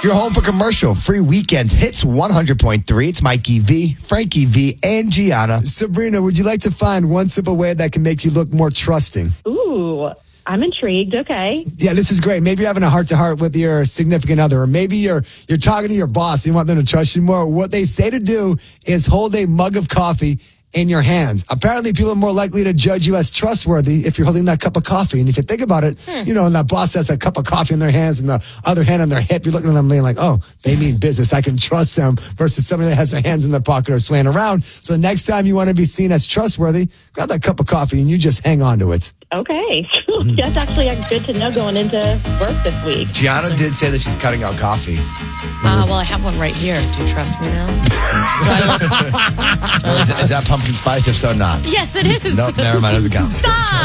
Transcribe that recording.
You're home for commercial free weekends. Hits 100.3. It's Mikey V, Frankie V, and Gianna. Sabrina, would you like to find one simple way that can make you look more trusting? Ooh, I'm intrigued. Okay. Yeah, this is great. Maybe you're having a heart-to-heart with your significant other, or maybe you're talking to your boss and you want them to trust you more. What they say to do is hold a mug of coffee in your hands. Apparently, people are more likely to judge you as trustworthy if you're holding that cup of coffee. And if you think about it, and that boss has a cup of coffee in their hands and the other hand on their hip, you're looking at them being like, oh, they mean business. I can trust them versus somebody that has their hands in their pocket or swaying around. So next time you want to be seen as trustworthy, grab that cup of coffee and you just hang on to it. Okay. That's actually good to know going into work this week. Gianna did say that she's cutting out coffee. Well, I have one right here. Do you trust me now? Is that pumpkin spice? If so, not. Yes, it is. Nope, never mind. It doesn't count. Stop.